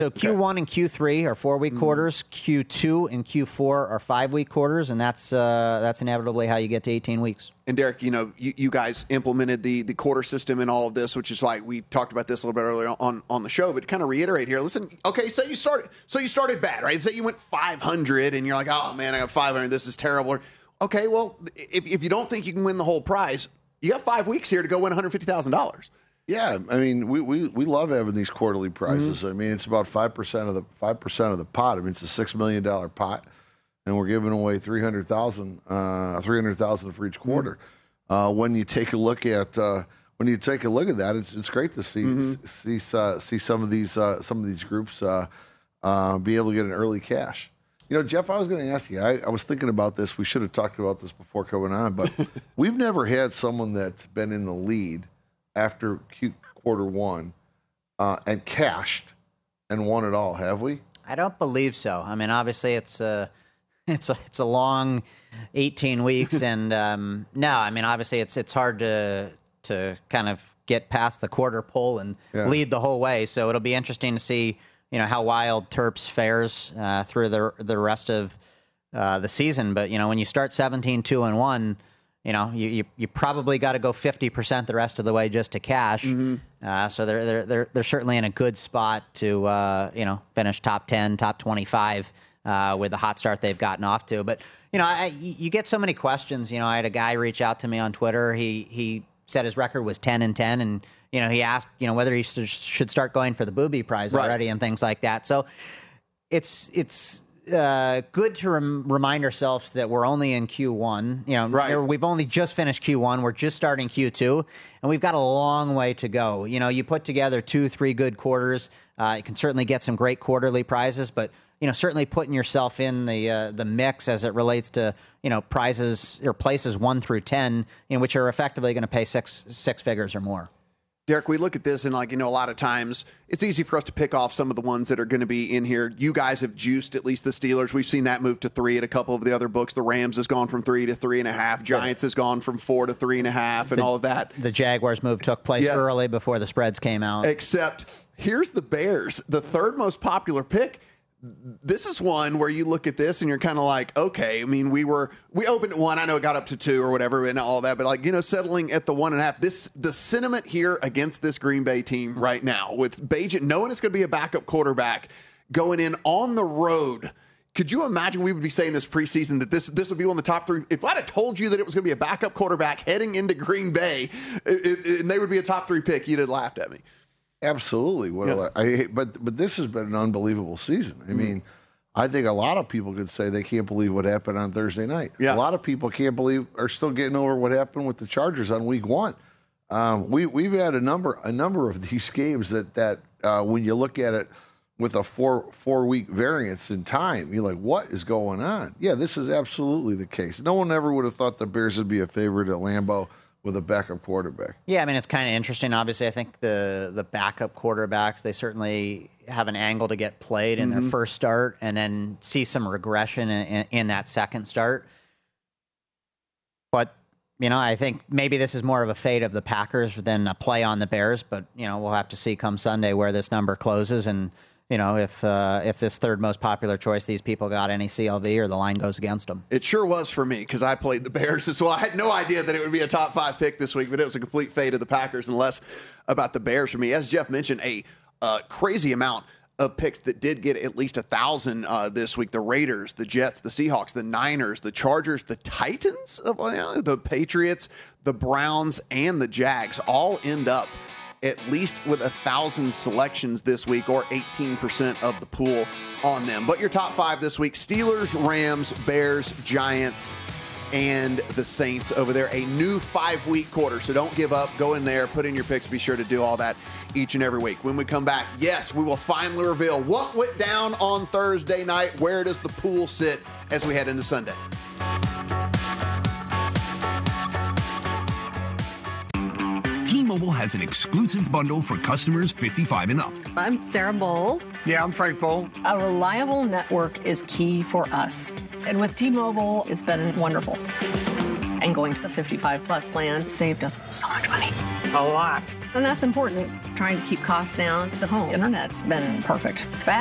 So Q1 and Q3 are 4-week quarters. Q2 and Q4 are 5-week quarters, and that's inevitably how you get to 18 weeks. And Derek, you guys implemented the quarter system in all of this, which is like we talked about this a little bit earlier on the show, but kind of reiterate here. Listen, okay, say you started bad, right? Say you went 500 and you're like, oh man, I got 500. This is terrible. Okay, well, if you don't think you can win the whole prize, you got 5 weeks here to go win $150,000. Yeah, I mean, we love having these quarterly prizes. Mm-hmm. I mean, it's about 5% of the pot. I mean, it's a $6 million pot, and we're giving away $300,000 for each quarter. Mm-hmm. When you take a look at that, it's great to see see some of these groups be able to get an early cash. Jeff, I was going to ask you. I was thinking about this. We should have talked about this before coming on, but we've never had someone that's been in the lead after quarter one and cashed and won it all, have we? I don't believe so. I mean, obviously it's a long 18 weeks, and no, I mean, obviously it's hard to kind of get past the quarter pull and lead the whole way. So it'll be interesting to see how Wild Terps fares through the rest of the season. But when you start 17-2-1. You probably got to go 50% the rest of the way just to cash. Mm-hmm. So they're certainly in a good spot to finish top 10, top 25 with the hot start they've gotten off to. But you get so many questions. I had a guy reach out to me on Twitter. He said his record was 10-10, and he asked whether he should start going for the Booby Prize already and things like that. So it's good to remind ourselves that we're only in Q1. We've only just finished Q1. We're just starting Q2, and we've got a long way to go. You put together 2-3 good quarters. You can certainly get some great quarterly prizes, but certainly putting yourself in the mix as it relates to prizes or places 1 through 10, which are effectively going to pay six figures or more. Derek, we look at this and a lot of times it's easy for us to pick off some of the ones that are going to be in here. You guys have juiced at least the Steelers. We've seen that move to 3 at a couple of the other books. The Rams has gone from 3 to 3.5. Giants has gone from 4 to 3.5 and all of that. The Jaguars move took place early before the spreads came out. Except here's the Bears, the third most popular pick. This is one where you look at this and you're kind of like, okay, I mean, we opened at 1. I know it got up to 2 or whatever and all that, but settling at the 1.5. The sentiment here against this Green Bay team right now with Bagent knowing it's going to be a backup quarterback going in on the road. Could you imagine we would be saying this preseason that this would be one of the top 3? If I'd have told you that it was going to be a backup quarterback heading into Green Bay and they would be a top 3 pick, you'd have laughed at me. Absolutely. But this has been an unbelievable season. I mean, I think a lot of people could say they can't believe what happened on Thursday night. Yeah. A lot of people are still getting over what happened with the Chargers on week 1. We've had a number of these games that when you look at it with a four-week variance in time, you're like, what is going on? Yeah, this is absolutely the case. No one ever would have thought the Bears would be a favorite at Lambeau with a backup quarterback. Yeah, I mean, it's kind of interesting. Obviously, I think the backup quarterbacks, they certainly have an angle to get played in their first start and then see some regression in that second start. But, I think maybe this is more of a fate of the Packers than a play on the Bears. But, we'll have to see come Sunday where this number closes and, if this third most popular choice, these people got any CLV or the line goes against them. It sure was for me because I played the Bears as well. I had no idea that it would be a top 5 pick this week, but it was a complete fate of the Packers and less about the Bears for me. As Jeff mentioned, a crazy amount of picks that did get at least 1,000 this week. The Raiders, the Jets, the Seahawks, the Niners, the Chargers, the Titans, the Patriots, the Browns, and the Jags all end up at least with 1,000 selections this week, or 18% of the pool on them. But your top 5 this week: Steelers, Rams, Bears, Giants, and the Saints over there. A new 5-week quarter, so don't give up. Go in there, put in your picks. Be sure to do all that each and every week. When we come back, yes, we will finally reveal what went down on Thursday night. Where does the pool sit as we head into Sunday? T-Mobile has an exclusive bundle for customers 55 and up. I'm Sarah Bowl. Yeah, I'm Frank Bowl. A reliable network is key for us. And with T-Mobile, it's been wonderful. And going to the 55 plus plan saved us so much money. A lot. And that's important. Trying to keep costs down. The home internet's been perfect. It's fast.